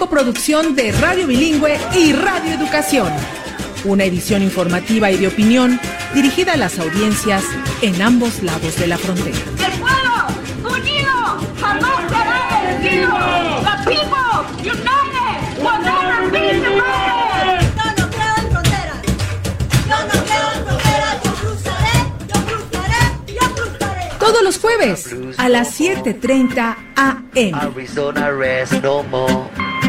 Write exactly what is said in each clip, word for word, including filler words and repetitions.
coproducción de Radio Bilingüe y Radio Educación. Una edición informativa y de opinión dirigida a las audiencias en ambos lados de la frontera. ¡El pueblo unido jamás será vencido! ¡The people united will never be divided! Yo no creo en fronteras. Yo no creo en fronteras. Yo cruzaré, yo cruzaré, yo cruzaré. Todos los jueves a las siete treinta a eme. Arizona rest no more.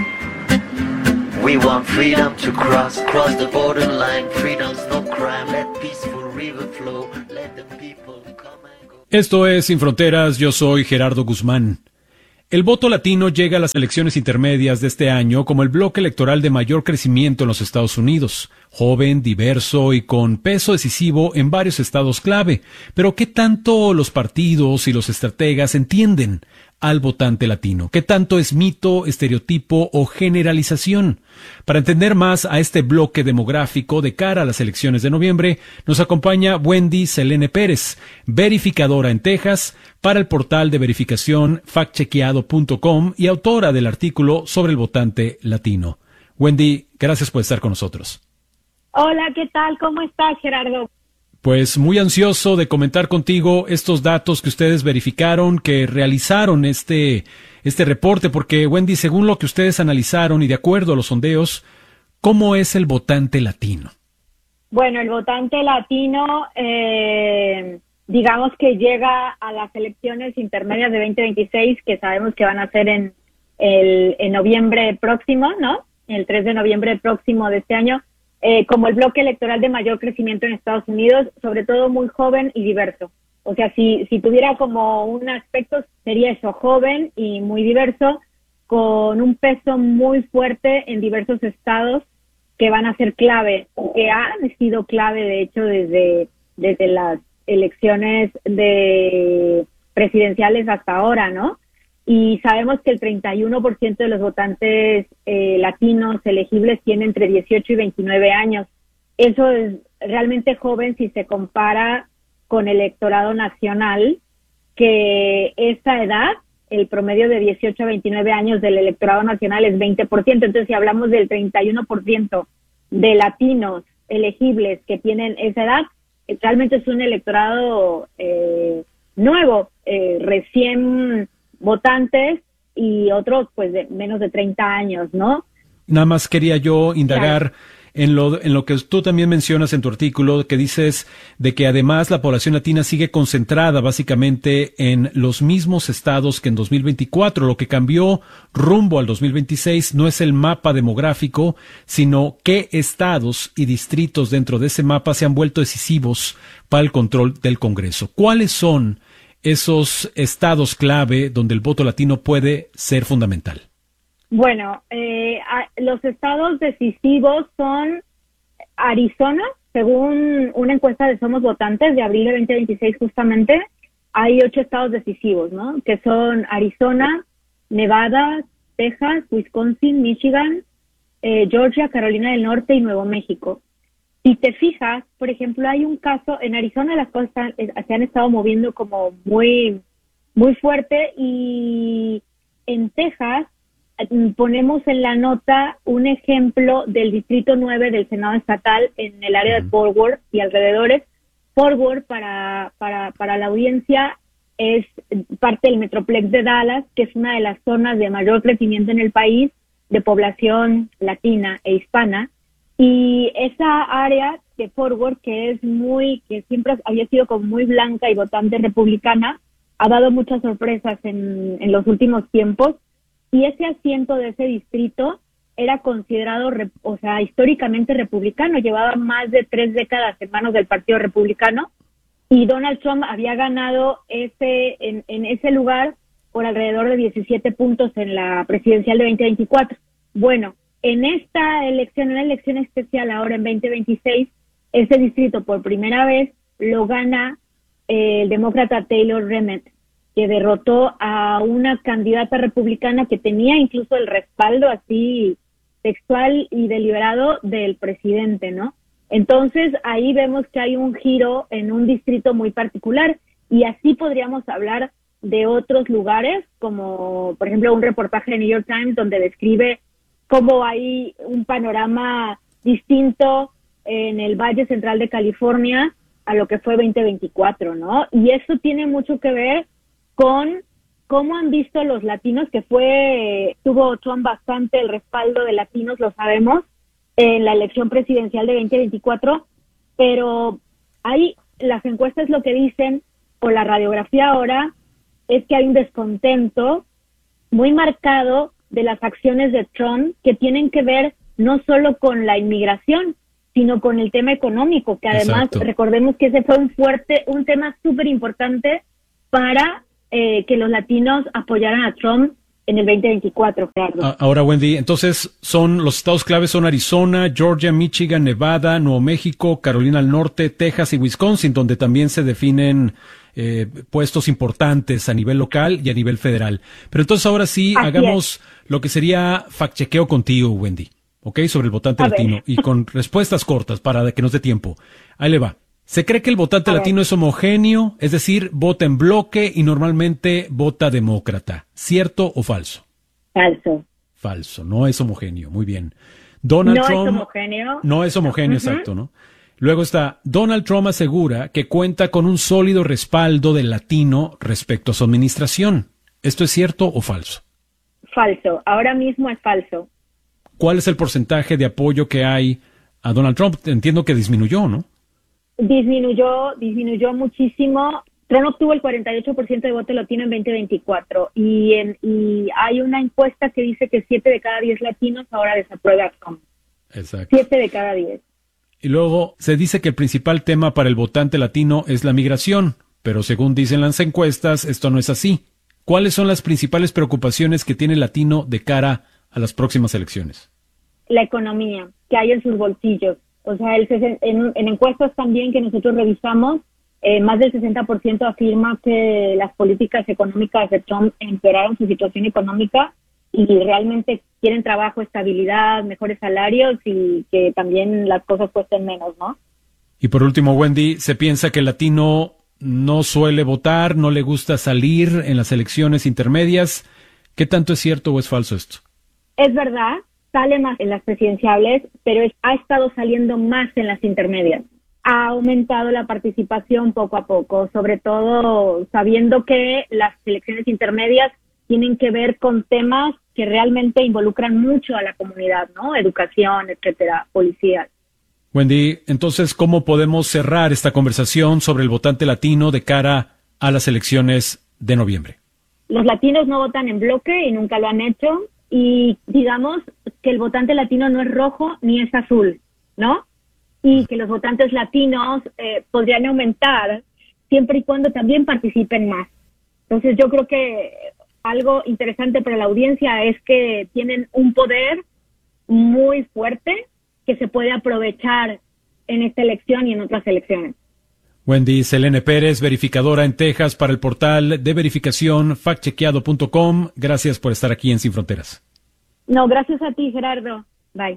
We want freedom to cross, cross the borderline. Freedom's no crime. Let peaceful river flow. Let the people come and go. Esto es Sin Fronteras, yo soy Gerardo Guzmán. El voto latino llega a las elecciones intermedias de este año como el bloque electoral de mayor crecimiento en los Estados Unidos, joven, diverso y con peso decisivo en varios estados clave. Pero ¿qué tanto los partidos y los estrategas entienden al votante latino? ¿Qué tanto es mito, estereotipo o generalización? Para entender más a este bloque demográfico de cara a las elecciones de noviembre, nos acompaña Wendy Selene Pérez, verificadora en Texas para el portal de verificación fact chequeado punto com y autora del artículo sobre el votante latino. Wendy, gracias por estar con nosotros. Hola, ¿qué tal? ¿Cómo estás, Gerardo? Pues muy ansioso de comentar contigo estos datos que ustedes verificaron, que realizaron este, este reporte, porque Wendy, según lo que ustedes analizaron y de acuerdo a los sondeos, ¿cómo es el votante latino? Bueno, el votante latino, eh, digamos que llega a las elecciones intermedias de veinte veintiséis, que sabemos que van a ser en, el, en noviembre próximo, ¿no? El tres de noviembre próximo de este año. Eh, como el bloque electoral de mayor crecimiento en Estados Unidos, sobre todo muy joven y diverso. O sea, si, si tuviera como un aspecto, sería eso, joven y muy diverso, con un peso muy fuerte en diversos estados que van a ser clave, que han sido clave, de hecho, desde, desde las elecciones de presidenciales hasta ahora, ¿no? Y sabemos que el treinta y uno por ciento de los votantes eh, latinos elegibles tienen entre dieciocho y veintinueve años. Eso es realmente joven si se compara con el electorado nacional, que esa edad, el promedio de dieciocho a veintinueve años del electorado nacional es veinte por ciento. Entonces, si hablamos del treinta y uno por ciento de latinos elegibles que tienen esa edad, realmente es un electorado eh, nuevo, eh, recién votantes y otros pues de menos de treinta años, ¿no? Nada más quería yo indagar Claro. en lo en lo que tú también mencionas en tu artículo, que dices de que además la población latina sigue concentrada básicamente en los mismos estados que en dos mil veinticuatro. Lo que cambió rumbo al dos mil veintiséis no es el mapa demográfico, sino qué estados y distritos dentro de ese mapa se han vuelto decisivos para el control del Congreso. ¿Cuáles son esos estados clave donde el voto latino puede ser fundamental? Bueno, eh, a, los estados decisivos son Arizona, según una encuesta de Somos Votantes de abril de veinte veintiséis justamente, hay ocho estados decisivos, ¿no? Que son Arizona, Nevada, Texas, Wisconsin, Michigan, eh, Georgia, Carolina del Norte y Nuevo México. Si te fijas, por ejemplo, hay un caso, en Arizona las cosas están, se han estado moviendo como muy, muy fuerte, y en Texas ponemos en la nota un ejemplo del Distrito nueve del Senado Estatal en el área de Fort Worth y alrededores. Fort Worth, para, para, para la audiencia, es parte del Metroplex de Dallas, que es una de las zonas de mayor crecimiento en el país, de población latina e hispana. Y esa área de Fort Worth, que es muy, que siempre había sido como muy blanca y votante republicana, ha dado muchas sorpresas en, en los últimos tiempos. Y ese asiento de ese distrito era considerado, o sea, históricamente republicano, llevaba más de tres décadas en manos del Partido Republicano, y Donald Trump había ganado ese en, en ese lugar por alrededor de diecisiete puntos en la presidencial de veinte veinticuatro. Bueno, en esta elección, en una elección especial ahora en veinte veintiséis, ese distrito por primera vez lo gana eh, el demócrata Taylor Rennett, que derrotó a una candidata republicana que tenía incluso el respaldo así textual y deliberado del presidente, ¿no? Entonces ahí vemos que hay un giro en un distrito muy particular, y así podríamos hablar de otros lugares, como por ejemplo un reportaje de New York Times donde describe cómo hay un panorama distinto en el Valle Central de California a lo que fue veinte veinticuatro, ¿no? Y eso tiene mucho que ver con cómo han visto los latinos, que fue, tuvo Trump bastante el respaldo de latinos, lo sabemos, en la elección presidencial de veinte veinticuatro, pero ahí las encuestas lo que dicen, o la radiografía ahora, es que hay un descontento muy marcado de las acciones de Trump que tienen que ver no solo con la inmigración, sino con el tema económico, que además Exacto. recordemos que ese fue un fuerte, un tema súper importante para eh, que los latinos apoyaran a Trump en el veinte veinticuatro, claro. A- Ahora, Wendy, entonces son los estados claves son Arizona, Georgia, Michigan, Nevada, Nuevo México, Carolina del Norte, Texas y Wisconsin, donde también se definen eh, puestos importantes a nivel local y a nivel federal. Pero entonces ahora sí, Así hagamos lo que sería fact-chequeo contigo, Wendy, ¿ok? Sobre el votante A latino ver. y con respuestas cortas para que nos dé tiempo. Ahí le va. Se cree que el votante A latino ver. es homogéneo, es decir, vota en bloque y normalmente vota demócrata. ¿Cierto o falso? Falso. Falso, no es homogéneo. Muy bien. Donald No es Trump homogéneo. no es homogéneo, Ujú. exacto, ¿no? Luego está, Donald Trump asegura que cuenta con un sólido respaldo del latino respecto a su administración. ¿Esto es cierto o falso? Falso. Ahora mismo es falso. ¿Cuál es el porcentaje de apoyo que hay a Donald Trump? Entiendo que disminuyó, ¿no? Disminuyó, disminuyó muchísimo. Trump obtuvo el cuarenta y ocho por ciento de voto latino en veinte veinticuatro y, en, y hay una encuesta que dice que siete de cada diez latinos ahora desaprueba a Trump. Exacto. siete de cada diez. Y luego se dice que el principal tema para el votante latino es la migración, pero según dicen las encuestas, esto no es así. ¿Cuáles son las principales preocupaciones que tiene el latino de cara a las próximas elecciones? La economía que hay en sus bolsillos. O sea, el sesen- en, en encuestas también que nosotros revisamos, eh, más del sesenta por ciento afirma que las políticas económicas de Trump empeoraron su situación económica y realmente quieren trabajo, estabilidad, mejores salarios y que también las cosas cuesten menos, ¿no? Y por último, Wendy, se piensa que el latino no suele votar, no le gusta salir en las elecciones intermedias. ¿Qué tanto es cierto o es falso esto? Es verdad, sale más en las presidenciales, pero es- ha estado saliendo más en las intermedias. Ha aumentado la participación poco a poco, sobre todo sabiendo que las elecciones intermedias tienen que ver con temas que realmente involucran mucho a la comunidad, ¿no? Educación, etcétera, policías. Wendy, entonces, ¿cómo podemos cerrar esta conversación sobre el votante latino de cara a las elecciones de noviembre? Los latinos no votan en bloque y nunca lo han hecho, y digamos que el votante latino no es rojo ni es azul, ¿no? Y que los votantes latinos eh, podrían aumentar siempre y cuando también participen más. Entonces yo creo que algo interesante para la audiencia es que tienen un poder muy fuerte que se puede aprovechar en esta elección y en otras elecciones. Wendy Selene Pérez, verificadora en Texas para el portal de verificación fact chequeado punto com. Gracias por estar aquí en Sin Fronteras. No, gracias a ti, Gerardo. Bye.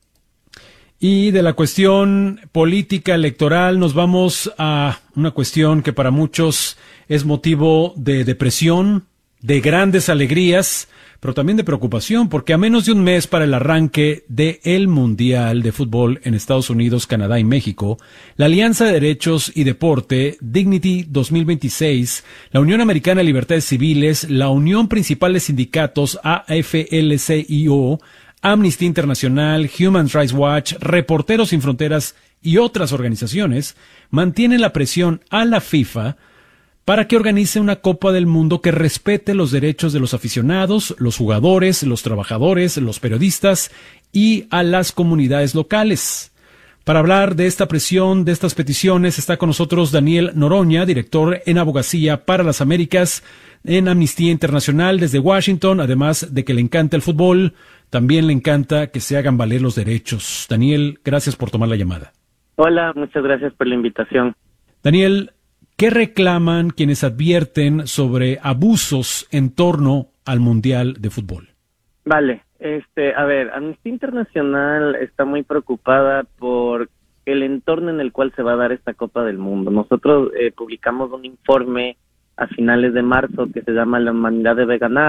Y de la cuestión política electoral nos vamos a una cuestión que para muchos es motivo de depresión, de grandes alegrías, pero también de preocupación, porque a menos de un mes para el arranque del Mundial de Fútbol en Estados Unidos, Canadá y México, la Alianza de Derechos y Deporte, Dignity dos mil veintiséis, la Unión Americana de Libertades Civiles, la Unión Principal de Sindicatos, A F L C I O, Amnesty Internacional, Human Rights Watch, Reporteros Sin Fronteras y otras organizaciones mantienen la presión a la FIFA para que organice una Copa del Mundo que respete los derechos de los aficionados, los jugadores, los trabajadores, los periodistas y a las comunidades locales. Para hablar de esta presión, de estas peticiones, está con nosotros Daniel Noroña, director en Abogacía para las Américas en Amnistía Internacional desde Washington, además de que le encanta el fútbol, también le encanta que se hagan valer los derechos. Daniel, gracias por tomar la llamada. Hola, muchas gracias por la invitación. Daniel, ¿qué reclaman quienes advierten sobre abusos en torno al Mundial de Fútbol? Vale, este, a ver, Amnistía Internacional está muy preocupada por el entorno en el cual se va a dar esta Copa del Mundo. Nosotros eh, publicamos un informe a finales de marzo que se llama La humanidad debe ganar,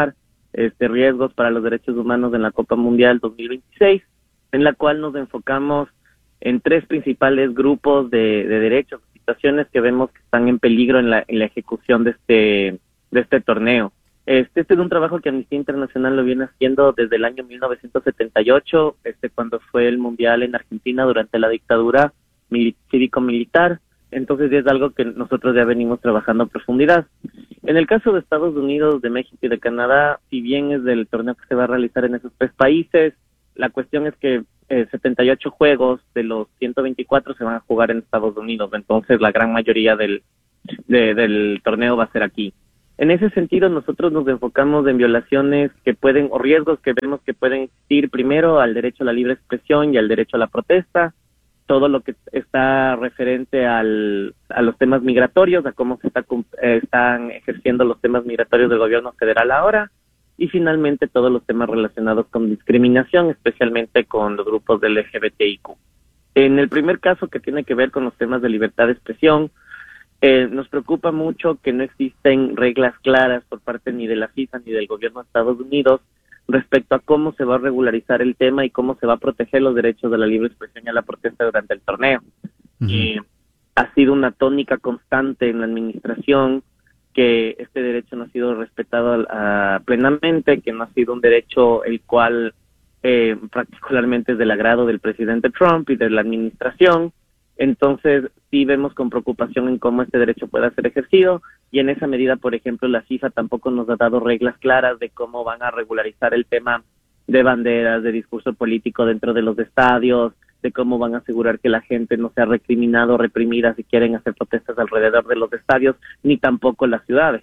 este, riesgos para los derechos humanos en la Copa Mundial dos mil veintiséis, en la cual nos enfocamos en tres principales grupos de, de derechos, situaciones que vemos que están en peligro en la, en la ejecución de este, de este torneo. Este, este es un trabajo que Amnistía Internacional lo viene haciendo desde el año mil novecientos setenta y ocho, este, cuando fue el Mundial en Argentina durante la dictadura mil- cívico-militar. Entonces es algo que nosotros ya venimos trabajando a profundidad. En el caso de Estados Unidos, de México y de Canadá, si bien es del torneo que se va a realizar en esos tres países, la cuestión es que eh, setenta y ocho juegos de los ciento veinticuatro se van a jugar en Estados Unidos, entonces la gran mayoría del, de, del torneo va a ser aquí. En ese sentido, nosotros nos enfocamos en violaciones que pueden, o riesgos que vemos que pueden existir, primero al derecho a la libre expresión y al derecho a la protesta, todo lo que está referente al, a los temas migratorios, a cómo se está, eh, están ejerciendo los temas migratorios del gobierno federal ahora, y finalmente todos los temas relacionados con discriminación, especialmente con los grupos del L G B T I Q. En el primer caso, que tiene que ver con los temas de libertad de expresión, eh, nos preocupa mucho que no existen reglas claras por parte ni de la FIFA ni del gobierno de Estados Unidos respecto a cómo se va a regularizar el tema y cómo se va a proteger los derechos de la libre expresión y a la protesta durante el torneo. Uh-huh. Eh, ha sido una tónica constante en la administración que este derecho no ha sido respetado uh, plenamente, que no ha sido un derecho el cual eh, particularmente es del agrado del presidente Trump y de la administración. Entonces, sí vemos con preocupación en cómo este derecho pueda ser ejercido, y en esa medida, por ejemplo, la FIFA tampoco nos ha dado reglas claras de cómo van a regularizar el tema de banderas, de discurso político dentro de los estadios, de cómo van a asegurar que la gente no sea recriminada o reprimida si quieren hacer protestas alrededor de los estadios, ni tampoco las ciudades.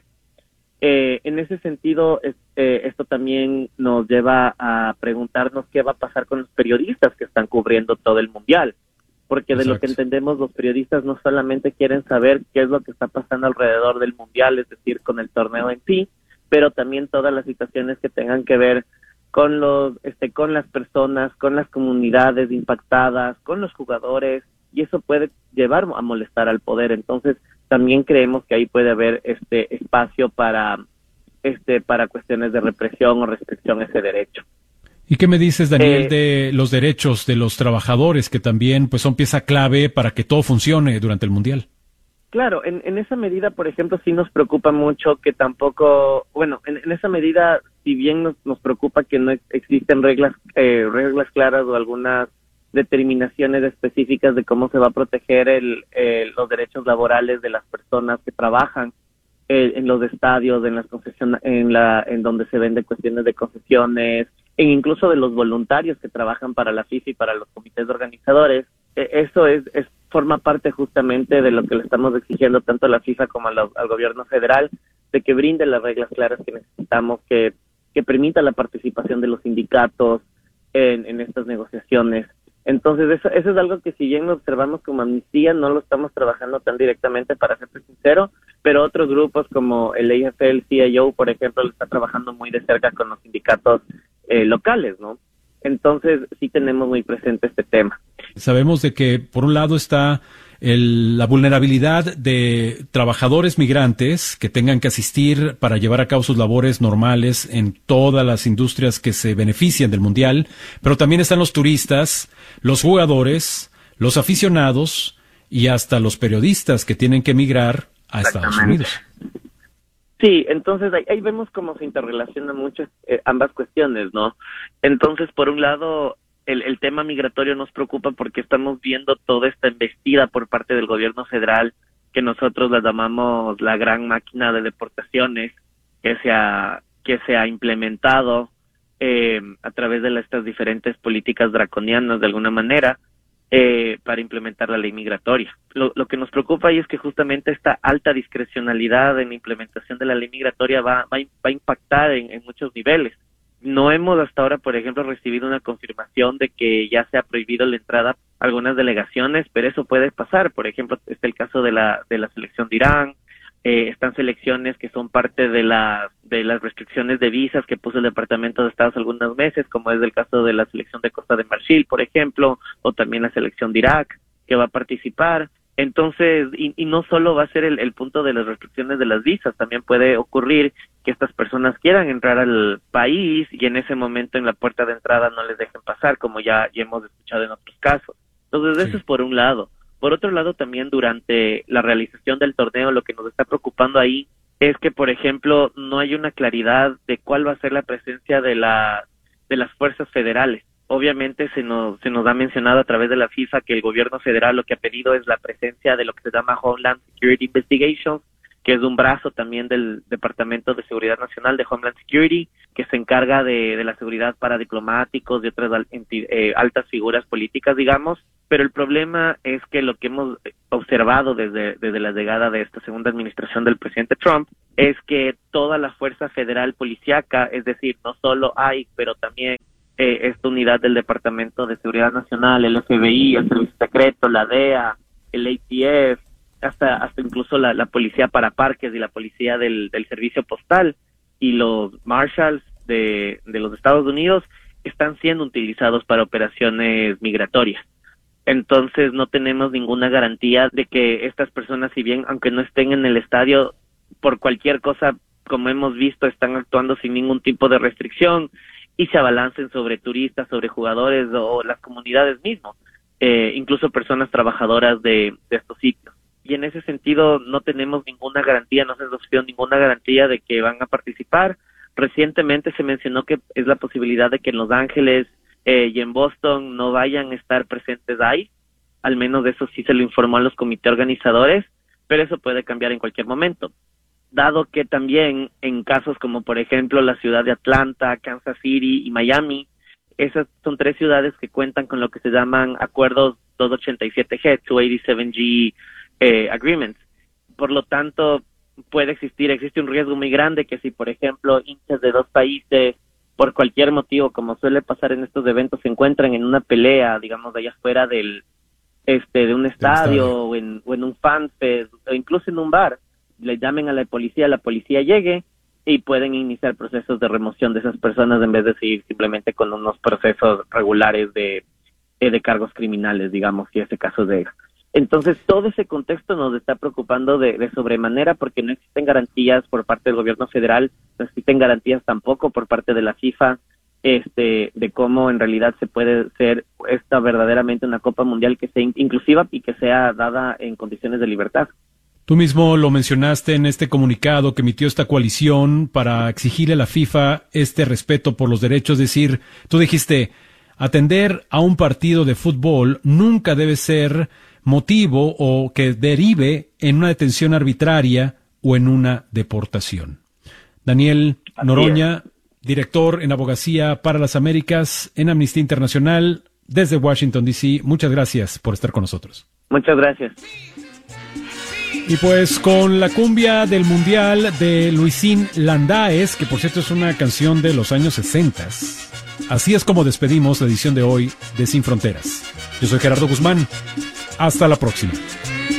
Eh, en ese sentido, es, eh, esto también nos lleva a preguntarnos qué va a pasar con los periodistas que están cubriendo todo el Mundial. Porque de Exacto. Lo que entendemos, los periodistas no solamente quieren saber qué es lo que está pasando alrededor del Mundial, es decir, con el torneo en sí, pero también todas las situaciones que tengan que ver con los, este, con las personas, con las comunidades impactadas, con los jugadores, y eso puede llevar a molestar al poder. Entonces, también creemos que ahí puede haber este espacio para, este, para cuestiones de represión o restricción a ese derecho. ¿Y qué me dices, Daniel, eh, de los derechos de los trabajadores, que también pues son pieza clave para que todo funcione durante el Mundial? Claro, en, en esa medida, por ejemplo, sí nos preocupa mucho que tampoco, bueno, en, en esa medida, si bien nos, nos preocupa que no existen reglas, eh, reglas claras o algunas determinaciones específicas de cómo se va a proteger el, eh, los derechos laborales de las personas que trabajan eh, en los estadios, en las concesiones, en la, en donde se venden cuestiones de concesiones, e incluso de los voluntarios que trabajan para la FIFA y para los comités organizadores. Eh, eso es, es forma parte justamente de lo que le estamos exigiendo tanto a la FIFA como a la, al gobierno federal, de que brinde las reglas claras que necesitamos, que, que permita la participación de los sindicatos en, en estas negociaciones. Entonces, eso, eso es algo que si bien lo observamos como Amnistía, no lo estamos trabajando tan directamente, para ser sincero, pero otros grupos como el A F L C I O, por ejemplo, lo está trabajando muy de cerca con los sindicatos eh, locales, ¿no? Entonces, sí tenemos muy presente este tema. Sabemos de que, por un lado, está el, la vulnerabilidad de trabajadores migrantes que tengan que asistir para llevar a cabo sus labores normales en todas las industrias que se benefician del Mundial, pero también están los turistas, los jugadores, los aficionados y hasta los periodistas que tienen que emigrar a Estados Unidos. Sí, entonces ahí, ahí vemos cómo se interrelacionan mucho eh, ambas cuestiones, ¿no? Entonces, por un lado, el, el tema migratorio nos preocupa porque estamos viendo toda esta embestida por parte del gobierno federal, que nosotros la llamamos la gran máquina de deportaciones, que se ha, que se ha implementado eh, a través de la, estas diferentes políticas draconianas de alguna manera, Eh, para implementar la ley migratoria. Lo, lo que nos preocupa ahí es que justamente esta alta discrecionalidad en la implementación de la ley migratoria va, va, va a impactar en, en muchos niveles. No hemos hasta ahora, por ejemplo, recibido una confirmación de que ya se ha prohibido la entrada a algunas delegaciones, pero eso puede pasar. Por ejemplo, está el caso de la, de la selección de Irán, eh, están selecciones que son parte de, la, de las restricciones de visas que puso el Departamento de Estado hace algunos meses, como es el caso de la selección de Costa de Marfil, por ejemplo, o también la selección de Irak, que va a participar. Entonces, y, y no solo va a ser el, el punto de las restricciones de las visas, también puede ocurrir que estas personas quieran entrar al país y en ese momento en la puerta de entrada no les dejen pasar, como ya, ya hemos escuchado en otros casos. Entonces, sí. Eso es por un lado. Por otro lado, también durante la realización del torneo, lo que nos está preocupando ahí es que, por ejemplo, no hay una claridad de cuál va a ser la presencia de la de las fuerzas federales. Obviamente se nos se nos ha mencionado a través de la FIFA que el gobierno federal lo que ha pedido es la presencia de lo que se llama Homeland Security Investigations, que es un brazo también del Departamento de Seguridad Nacional de Homeland Security, que se encarga de, de la seguridad para diplomáticos y otras eh, altas figuras políticas, digamos. Pero el problema es que lo que hemos observado desde, desde la llegada de esta segunda administración del presidente Trump es que toda la fuerza federal policíaca, es decir, no solo hay, pero también eh, esta unidad del Departamento de Seguridad Nacional, el F B I, el Servicio Secreto, la D E A, el A T F, hasta hasta incluso la, la policía para parques y la policía del, del servicio postal y los marshals de, de los Estados Unidos están siendo utilizados para operaciones migratorias. Entonces no tenemos ninguna garantía de que estas personas, si bien aunque no estén en el estadio, por cualquier cosa, como hemos visto, están actuando sin ningún tipo de restricción y se abalancen sobre turistas, sobre jugadores o las comunidades mismas, eh, incluso personas trabajadoras de, de estos sitios. Y en ese sentido no tenemos ninguna garantía, no se nos ofreció ninguna garantía de que van a participar. Recientemente se mencionó que es la posibilidad de que en Los Ángeles eh, y en Boston no vayan a estar presentes ahí, al menos de eso sí se lo informó a los comités organizadores, pero eso puede cambiar en cualquier momento, dado que también en casos como por ejemplo la ciudad de Atlanta, Kansas City y Miami, esas son tres ciudades que cuentan con lo que se llaman acuerdos doscientos ochenta y siete G, doscientos ochenta y siete G eh, agreements. Por lo tanto, puede existir, existe un riesgo muy grande que si por ejemplo hinchas de dos países por cualquier motivo, como suele pasar en estos eventos, se encuentran en una pelea, digamos, allá afuera del este de un estadio, estadio. O, en, o en un fanfest, o incluso en un bar, le llamen a la policía, la policía llegue y pueden iniciar procesos de remoción de esas personas en vez de seguir simplemente con unos procesos regulares de, de cargos criminales, digamos, si ese caso de... Entonces, todo ese contexto nos está preocupando de, de sobremanera porque no existen garantías por parte del gobierno federal, no existen garantías tampoco por parte de la FIFA este, de cómo en realidad se puede ser esta verdaderamente una Copa Mundial que sea inclusiva y que sea dada en condiciones de libertad. Tú mismo lo mencionaste en este comunicado que emitió esta coalición para exigirle a la FIFA este respeto por los derechos, es decir, tú dijiste, atender a un partido de fútbol nunca debe ser motivo o que derive en una detención arbitraria o en una deportación. Daniel Noroña, director en Abogacía para las Américas en Amnistía Internacional desde Washington, D C, muchas gracias por estar con nosotros. Muchas gracias. Y pues con la cumbia del Mundial de Luisín Landaes, que por cierto es una canción de los años sesenta, así es como despedimos la edición de hoy de Sin Fronteras. Yo soy Gerardo Guzmán. Hasta la próxima.